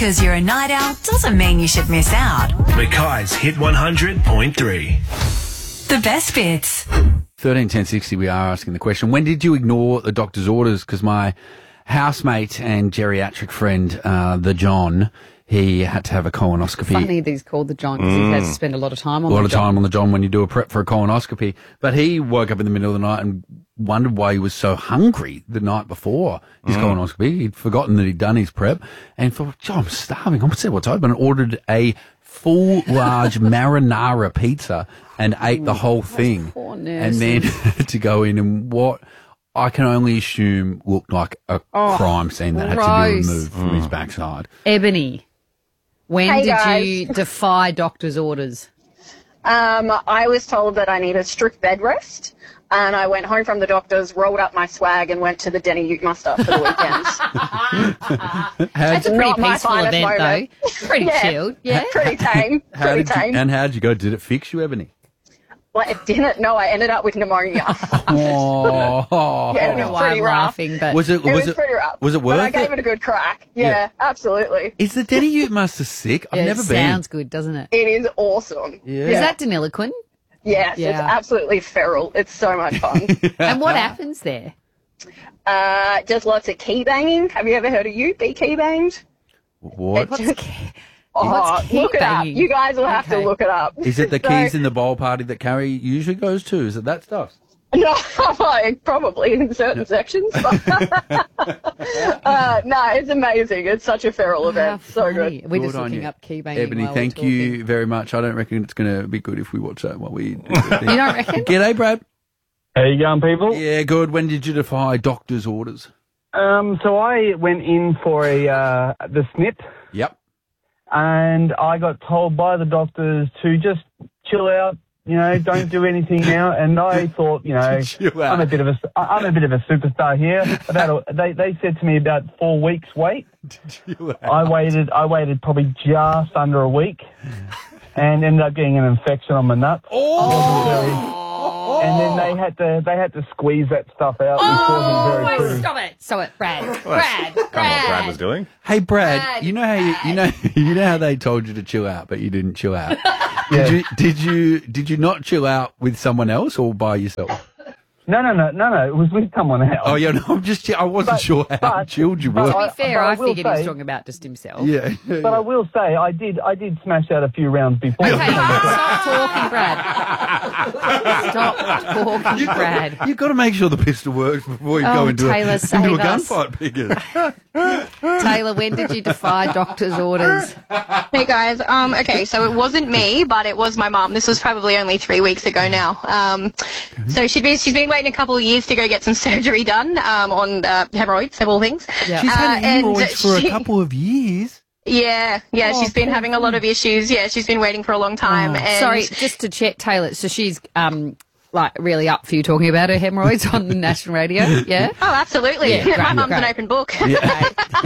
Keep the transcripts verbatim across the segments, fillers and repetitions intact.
because you're a night owl doesn't mean you should miss out. Mackay's Hit one hundred point three. The best bits. thirteen ten sixty, we are asking the question, when did you ignore the doctor's orders? Because my housemate and geriatric friend, uh, the John, he had to have a colonoscopy. Funny that he's called the John because Mm. he has to spend a lot of time on A lot the of John. time on the John when you do a prep for a colonoscopy. But he woke up in the middle of the night and wondered why he was so hungry the night before his Mm. colonoscopy. He'd forgotten that he'd done his prep and thought, "Gee, I'm starving. I'm see what's open." And ordered a full, large marinara pizza and ate the whole thing. Poor And nurses. then to go in and what I can only assume looked like a Oh, crime scene that had to gross. be removed from his backside. Ebony, when Hey, did guys. you defy doctor's orders? Um, I was told that I need a strict bed rest, and I went home from the doctor's, rolled up my swag, and went to the Denny Ute Muster for the weekend. That's a pretty Not my peaceful finest event, moment. though. Pretty Yeah, chilled, yeah. Pretty tame. How Pretty did you, tame. and how'd you go? Did it fix you, Ebony? Well, it didn't. No, I ended up with pneumonia. Oh, Yeah, I it don't know was why pretty I'm rough. laughing, but was it It was was it pretty rough. was it worth But I gave it? it a good crack. Yeah, Yeah. absolutely. Is the Denny Ute Muster sick? I've yeah, never it been. sounds good, doesn't it? It is awesome. Yeah. Is that Deniliquin? Yes, Yeah. it's absolutely feral. It's so much fun. And what happens there? uh, just lots of key banging. Have you ever heard of you be key banged? What What's key? Oh, What's key look it up. banging? You guys will have Okay. to look it up. is it? The So- keys in the bowl party that Carrie usually goes to? Is it that stuff? No, like, probably in certain sections. uh, no, it's amazing. It's such a feral How event. So funny. good. We're Good just on looking you. up key banging. Ebony, while we're thank you talking. very much. I don't reckon it's going to be good if we watch that while we do the thing. You don't reckon? G'day, Brad. How you going, people? Yeah, good. When did you defy doctor's orders? Um, so I went in for a uh, the snip, Yep. and I got told by the doctors to just chill out. You know, don't do anything now. And I thought, you know, Chill out. I'm a bit of a I'm a bit of a superstar here. About a, they they said to me about four weeks wait. I waited I waited probably just under a week, and ended up getting an infection on my nuts. Oh! And then they had to they had to squeeze that stuff out, which wasn't very Oh, pretty. stop it. Stop it, Brad. Brad. Kind of what Brad was doing. Hey, Brad, Brad, you know how you, you know you know how they told you to chill out, but you didn't chill out. Yeah. Did you did you did you not chill out with someone else or by yourself? No, no, no, no, no. It was with someone else. Oh yeah, no, I'm just I wasn't But- sure how but- chilled you but were. To I- be fair, but I I will figured he was say- talking about just himself. Yeah, But I will say, I did, I did smash out a few rounds before. Okay, stop talking, Brad. Stop talking, Brad. You've got to make sure the pistol works before you go Oh, into Taylor, a, save into a us. gunfight, Piggers. Taylor, when did you defy doctor's orders? Hey guys, um, okay, so it wasn't me, but it was my mum. This was probably only three weeks ago now. Um, so she'd been, she's been waiting a couple of years to go get some surgery done um, on uh, hemorrhoids, of all things. Yeah. She's had Uh, and hemorrhoids for she- a couple of years. Yeah, yeah, Oh, she's been poor having a lot of issues. Yeah, she's been waiting for a long time. and Sorry, just to check, Taylor. So she's um like really up for you talking about her hemorrhoids on the national radio. Yeah. Oh, absolutely. Yeah, great, my mum's an great. open book. Yeah.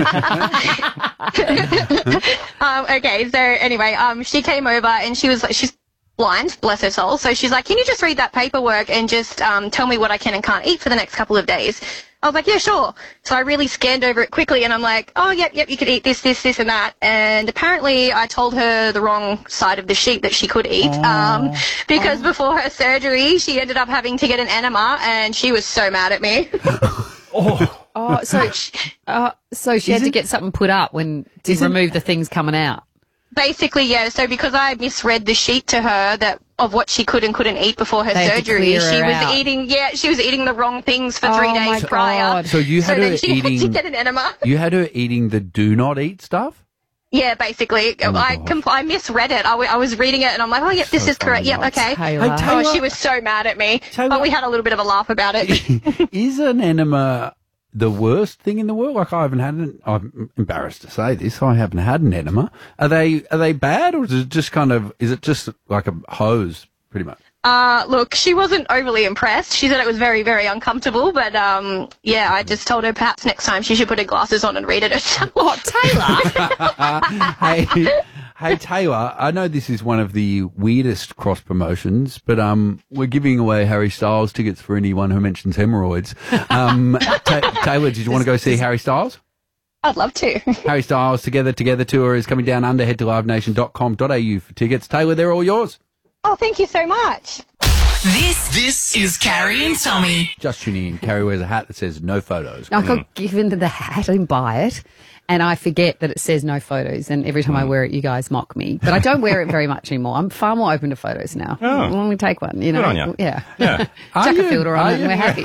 um, okay, so anyway, um, she came over and she was like, she's blind, bless her soul. So she's like, can you just read that paperwork and just um, tell me what I can and can't eat for the next couple of days? I was like, yeah, sure. So I really scanned over it quickly and I'm like, oh, yep, yep, you could eat this, this, this and that. And apparently I told her the wrong side of the sheet that she could eat um, because before her surgery, she ended up having to get an enema and she was so mad at me. Oh, so uh, so she had to get something put up when to remove the things coming out. Basically, yeah. So because I misread the sheet to her that of what she could and couldn't eat before her They had to surgery, clear she her was out. eating. Yeah, she was eating the wrong things for three Oh my days prior. God. So you had so her then she had to eating. get an enema. You had her eating the do not eat stuff. Yeah, basically, Oh my I God. compl- I misread it. I, w- I was reading it and I'm like, oh, yep, this So is correct. funny. Yep, okay. Taylor. Hey, Taylor- Oh, she was so mad at me, Taylor- but we had a little bit of a laugh about it. Is an enema the worst thing in the world? Like I haven't had an. I'm embarrassed to say this. I haven't had an enema. Are they are they bad or is it just kind of? Is it just like a hose, pretty much? Uh, look, she wasn't overly impressed. She said it was very, very uncomfortable, but um, yeah, I just told her perhaps next time she should put her glasses on and read it herself. Oh, Taylor. hey, hey Taylor, I know this is one of the weirdest cross promotions, but um, we're giving away Harry Styles tickets for anyone who mentions hemorrhoids. Um, Ta- Taylor, did you want to go see Harry Styles? I'd love to. Harry Styles Together Together Tour is coming down under. Head to live nation dot com dot a u for tickets. Taylor, they're all yours. Oh, thank you so much. This this is Carrie and Tommy. Just tuning in. Carrie wears a hat that says no photos. I got given the hat and buy it, and I forget that it says no photos, and every time I wear it, you guys mock me. But I don't wear it very much anymore. I'm far more open to photos now. Oh. When we take one, you know. Good on you. Yeah. Yeah. Chuck you? a filter on Are it and you? we're happy.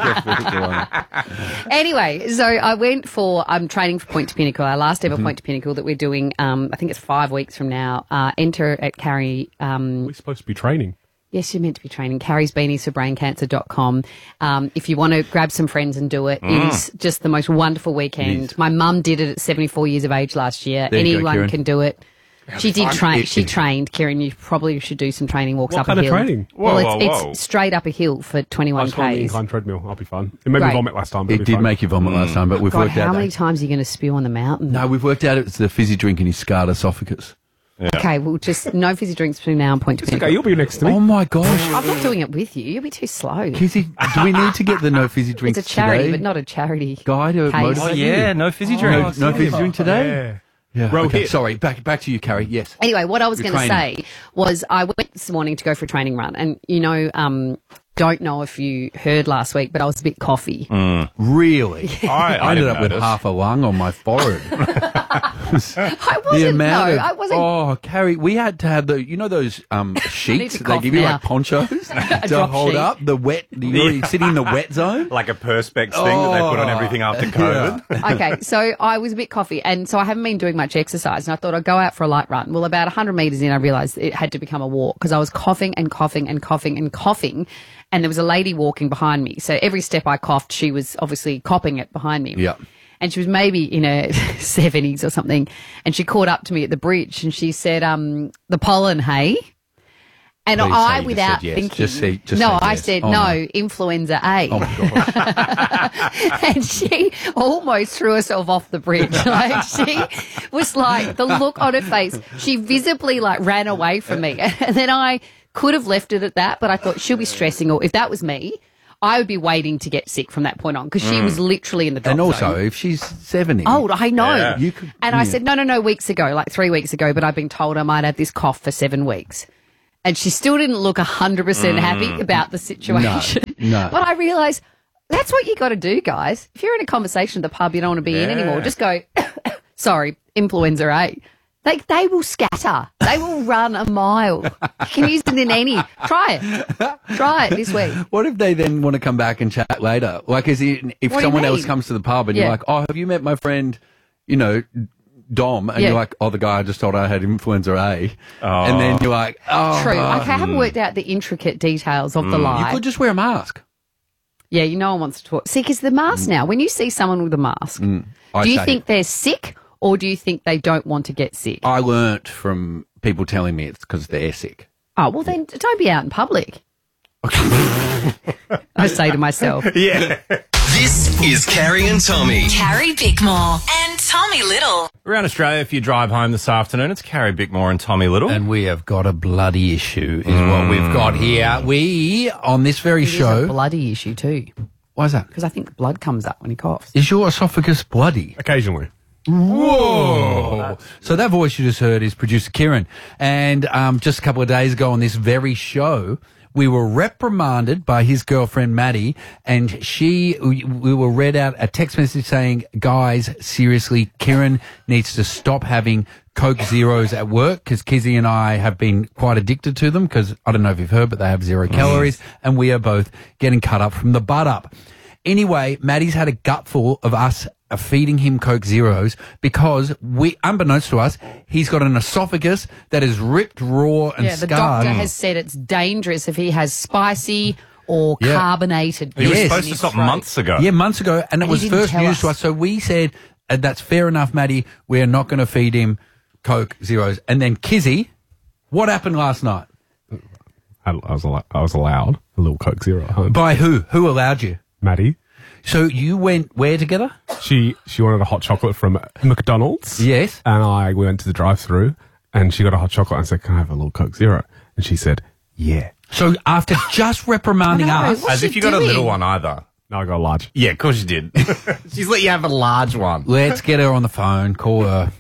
Anyway, so I went for, I'm training for Point to Pinnacle, our last ever Point to Pinnacle that we're doing, um, I think it's five weeks from now. Uh, enter at Carrie, um, We're supposed to be training. yes, you're meant to be training, carries beanies for brain cancer dot com. Um, if you want to grab some friends and do it, it is just the most wonderful weekend. It is. My mum did it at seventy-four years of age last year. There you go, Anyone Kieran. can do it. She did fun. train. It- She it- trained, Kieran. You probably should do some training walks What up kind a of hill. training? Whoa, well, whoa, it's, whoa. it's straight up a hill for I twenty-one was on the k's. incline treadmill. I'll be fun. It made me Great. vomit last time. But It it'll be did fun. make you vomit last time, but we've God, worked how out many that. times are you going to spew on the mountain? No, we've worked out it's the fizzy drink in his scarred esophagus. Okay, well, just no fizzy drinks between now and Point to It's Pinnacle. okay, you'll be next to me. Oh my gosh. I'm not doing it with you. You'll be too slow. Kizzy, do we need to get the no fizzy drinks It's a charity, today? but not a charity. Guy to case. motivate Oh, you? yeah, no fizzy No, drinks. no fizzy drink today? Yeah. Yeah. Row okay. hit. Sorry, back back to you, Carrie. Yes. Anyway, what I was You're going to training. say was I went this morning to go for a training run, and you know, um, don't know if you heard last week, but I was a bit coffee. Really? I, I ended didn't up with notice. half a lung on my forehead. I the wasn't. amount no, of, I wasn't. oh, Carrie, we had to have the, you know those um, sheets to that they cough give you now. like ponchos to drop hold sheet. up the wet, you're sitting in the wet zone? Like a Perspex thing that they put on Oh. everything after COVID. Okay, so I was a bit coffee, and so I haven't been doing much exercise, and I thought I'd go out for a light run. Well, about one hundred metres in, I realised it had to become a walk because I was coughing and coughing and coughing and coughing, and there was a lady walking behind me. So every step I coughed, she was obviously copping it behind me. Yeah. And she was maybe in her seventies or something, and she caught up to me at the bridge, and she said, um, the pollen, hey? And Please say I, you just without said yes. thinking, Just say- just no, say I yes. said, Oh, no, no. influenza A. Oh my gosh. And she almost threw herself off the bridge. Like she was like, the look on her face, she visibly like ran away from me. And then I could have left it at that, but I thought she'll be stressing, or if that was me, I would be waiting to get sick from that point on because she was literally in the drop And also, zone. if she's seventy. Oh, I know. Yeah. You could- and I yeah. said, no, no, no, weeks ago, like three weeks ago, but I've been told I might have this cough for seven weeks. And she still didn't look one hundred percent happy about the situation. no. But I realised that's what you got to do, guys. If you're in a conversation at the pub you don't want to be in Yeah. anymore, just go, sorry, influenza A. They, they will scatter. They will run a mile. You can use it in any. Try it. Try it this week. What if they then want to come back and chat later? Like, is it, if What do you someone else mean? comes to the pub and Yeah. you're like, oh, have you met my friend, you know, Dom? And Yeah. you're like, oh, the guy I just told I had influenza A. And then you're like, oh. True. Okay, I haven't worked out the intricate details of the You lie. could just wear a mask. Yeah, you no one wants to talk. See, because the mask now, when you see someone with a mask, I do you say- think they're sick or do you think they don't want to get sick? I learnt from people telling me it's because they're sick. Oh, well, then don't be out in public. I say to myself. Yeah. This is Carrie and Tommy. Carrie Bickmore and Tommy Little. Around Australia, if you drive home this afternoon, it's Carrie Bickmore and Tommy Little. And we have got a bloody issue, is what we've got here. We, on this very It is a show. bloody issue too, Why is that? because I think the blood comes up when he coughs. Is your esophagus bloody? Occasionally. Whoa! So that voice you just heard is producer Kieran. And um, just a couple of days ago on this very show, we were reprimanded by his girlfriend Maddie, and she, we we were read out a text message saying, guys, seriously, Kieran needs to stop having Coke Zeros at work because Kizzy and I have been quite addicted to them because I don't know if you've heard, but they have zero calories, and we are both getting cut up from the butt up. Anyway, Maddie's had a gutful of us uh, feeding him Coke Zeros because we, unbeknownst to us, he's got an esophagus that is ripped raw and Yeah, the scarred. doctor has said it's dangerous if he has spicy or Yeah. carbonated. He was Yes. supposed to stop months ago. Yeah, months ago, and it And was he didn't first tell news us. to us. So we said, uh, that's fair enough, Maddie. We are not going to feed him Coke Zeros. And then Kizzy, what happened last night? I, I was al- I was allowed a little Coke Zero at home. By who? Who allowed you? Maddie, So you went where together? she she wanted a hot chocolate from McDonald's. Yes. And I we went to the drive-through, and she got a hot chocolate and said, "Can I have a little Coke Zero?" And she said, "Yeah." So after just reprimanding I know, us, what's As she if you got a doing? little one either. No, I got a large. Yeah, of course you did. She's let you have a large one. Let's get her on the phone. Call her.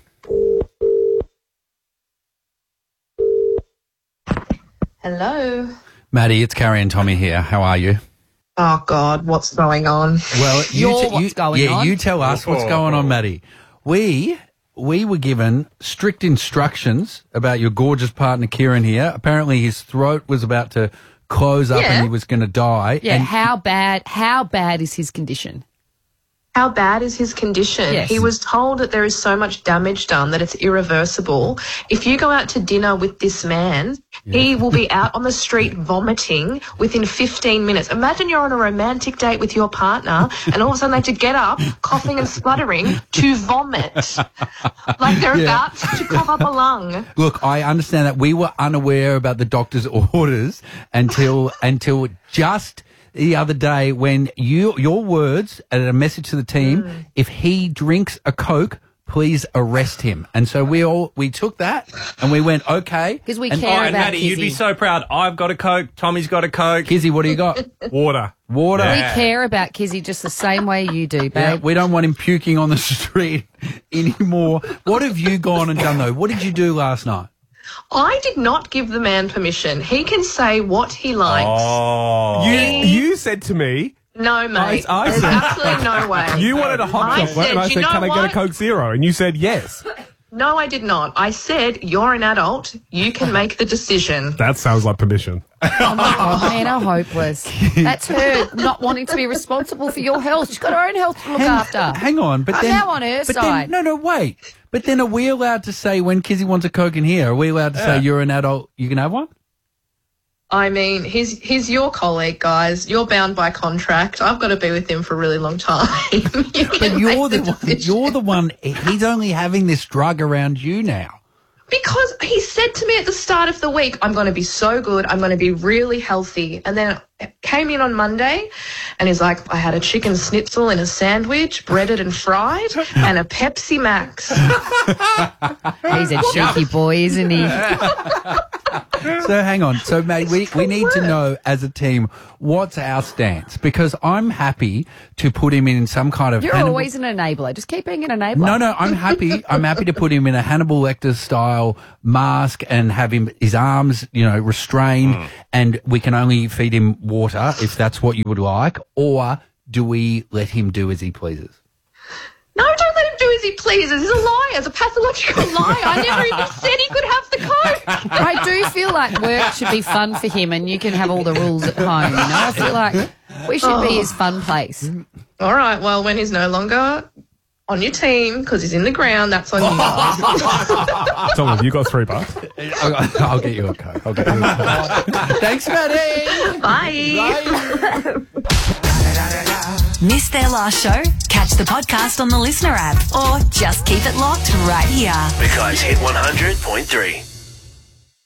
Hello. Maddie, it's Carrie and Tommy here. How are you? Oh, God, what's going on? Well, you You're te- what's you- going yeah, on. you tell us what's going on, Maddie. We we were given strict instructions about your gorgeous partner, Kieran, here. Apparently his throat was about to close up Yeah. and he was going to die. Yeah, And how bad? How bad is his condition? How bad is his condition? Yes. He was told that there is so much damage done that it's irreversible. If you go out to dinner with this man, he will be out on the street vomiting within fifteen minutes. Imagine you're on a romantic date with your partner and all of a sudden they have to get up, coughing and spluttering, to vomit. Like they're Yeah. about to cough up a lung. Look, I understand that we were unaware about the doctor's orders until until just the other day when you your words and a message to the team, Mm. if he drinks a Coke, please arrest him. And so we all we took that and we went, okay. Because we And- care Oh, and about Maddie, Kizzy. you'd be so proud. I've got a Coke. Tommy's got a Coke. Kizzy, what do you got? Water. Water. we Yeah. care about Kizzy just the same way you do, babe. Yeah, we don't want him puking on the street anymore. What have you gone and done though? What did you do last night? I did not give the man permission. He can say what he likes. Oh. You you said to me, No, mate. I There's said- absolutely no way. you wanted a hot I chocolate, said, and I "You said, know can I get what? a Coke Zero? And you said yes. No, I did not. I said, you're an adult. You can make the decision. That sounds like permission. Oh, man, how hopeless. That's her not wanting to be responsible for your health. She's got her own health to look after. Hang on, but I'm then now on her but side. Then, no, no, wait. But then, are we allowed to say when Kizzy wants a Coke in here? Are we allowed to say you're an adult? You can have one. I mean, he's he's your colleague, guys. You're bound by contract. I've got to be with him for a really long time. You But can you're make the one. decision. You're the one. He's only having this drug around you now. Because he said to me at the start of the week, I'm going to be so good. I'm going to be really healthy. And then came in on Monday and he's like, I had a chicken schnitzel in a sandwich, breaded and fried, and a Pepsi Max. He's a cheeky boy, isn't he? So hang on. So mate, we, we need to know as a team what's our stance, because I'm happy to put him in some kind of You're Hannibal- always an enabler. Just keep being an enabler. No, no, I'm happy. I'm happy to put him in a Hannibal Lecter style mask and have him his arms, you know, restrained, and we can only feed him water if that's what you would like. Or do we let him do as he pleases? No, don't let him do as he pleases. He's a liar. He's a pathological liar. I never even said he could have the Coke. I do feel like work should be fun for him and you can have all the rules at home, you know? I feel like we should be his fun place. All right, well, when he's no longer on your team because he's in the ground, that's on you guys. Tom, have you got three bucks? I'll, I'll get you a Coke. I'll get you a Coke. Thanks, Maddie. Bye. Missed their last show? Catch the podcast on the Listener app or just keep it locked right here. Because Hit one hundred point three.